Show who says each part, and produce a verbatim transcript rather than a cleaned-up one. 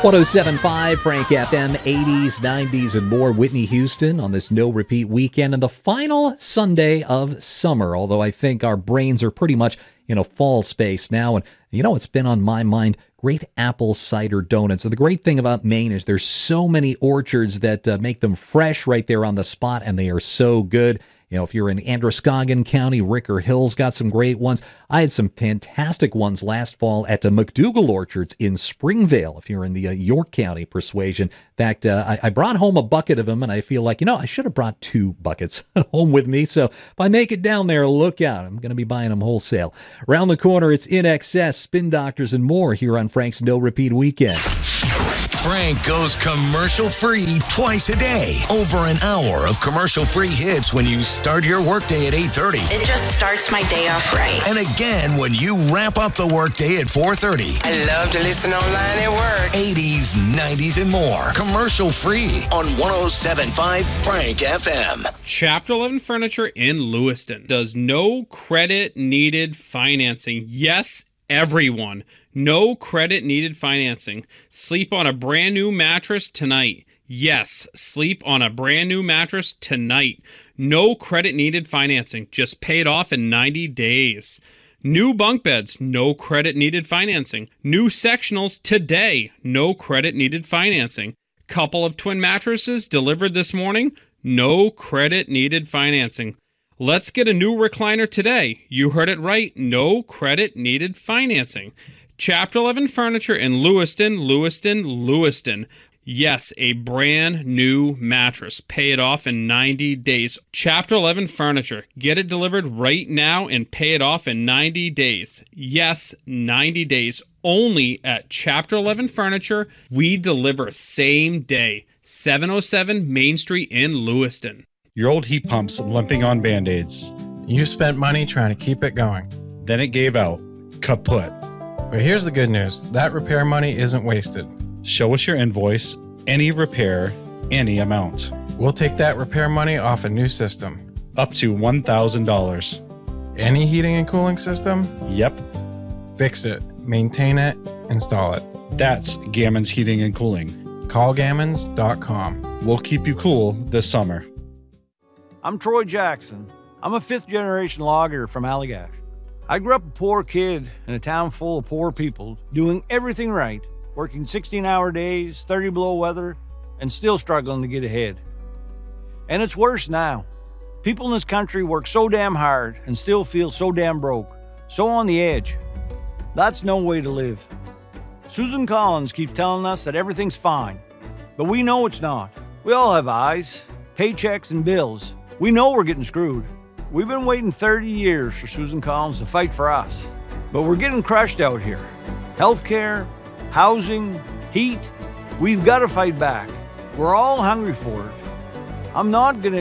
Speaker 1: one oh seven point five Frank F M, eighties, nineties, and more. Whitney Houston on this no-repeat weekend and the final Sunday of summer, although I think our brains are pretty much in a fall space now. And you know, it's been on my mind, great apple cider donuts. And the great thing about Maine is there's so many orchards that uh, make them fresh right there on the spot, and they are so good. You know, if you're in Androscoggin County, Ricker Hill's got some great ones. I had some fantastic ones last fall at the McDougall Orchards in Springvale, if you're in the uh, York County persuasion. In fact, uh, I, I brought home a bucket of them, and I feel like, you know, I should have brought two buckets home with me. So if I make it down there, look out. I'm going to be buying them wholesale. Around the corner, it's In Excess, Spin Doctors, and more here on Frank's No Repeat Weekend.
Speaker 2: Frank goes commercial-free twice a day. Over an hour of commercial-free hits when you start your workday at eight thirty.
Speaker 3: It just starts my day off right.
Speaker 2: And again when you wrap up the workday at four thirty.
Speaker 4: I love to listen online at work.
Speaker 2: eighties, nineties, and more. Commercial-free on one oh seven point five Frank F M.
Speaker 5: Chapter eleven Furniture in Lewiston does no credit needed financing. Yes, everyone. No credit needed financing. Sleep on a brand new mattress tonight. Yes, sleep on a brand new mattress tonight. No credit needed financing. Just pay it off in ninety days. New bunk beds. No credit needed financing. New sectionals today. No credit needed financing. Couple of twin mattresses delivered this morning. No credit needed financing. Let's get a new recliner today. You heard it right. No credit needed financing. Chapter eleven Furniture in Lewiston, Lewiston, Lewiston. Yes, a brand new mattress. Pay it off in ninety days. Chapter eleven Furniture. Get it delivered right now and pay it off in ninety days. Yes, ninety days. Only at Chapter eleven Furniture. We deliver same day. seven oh seven Main Street in Lewiston.
Speaker 6: Your old heat pump's limping on Band-Aids.
Speaker 7: You spent money trying to keep it going.
Speaker 6: Then it gave out. Kaput.
Speaker 7: But here's the good news. That repair money isn't wasted.
Speaker 6: Show us your invoice, any repair, any amount.
Speaker 7: We'll take that repair money off a new system.
Speaker 6: Up to one thousand dollars.
Speaker 7: Any heating and cooling system?
Speaker 6: Yep.
Speaker 7: Fix it, maintain it, install it.
Speaker 6: That's Gammons Heating and Cooling.
Speaker 7: call gammons dot com.
Speaker 6: We'll keep you cool this summer.
Speaker 8: I'm Troy Jackson. I'm a fifth-generation logger from Allagash. I grew up a poor kid in a town full of poor people, doing everything right, working sixteen-hour days, thirty below weather, and still struggling to get ahead. And it's worse now. People in this country work so damn hard and still feel so damn broke, so on the edge. That's no way to live. Susan Collins keeps telling us that everything's fine, but we know it's not. We all have eyes, paychecks, and bills. We know we're getting screwed. We've been waiting thirty years for Susan Collins to fight for us, but we're getting crushed out here. Healthcare, housing, heat, we've got to fight back. We're all hungry for it. I'm not gonna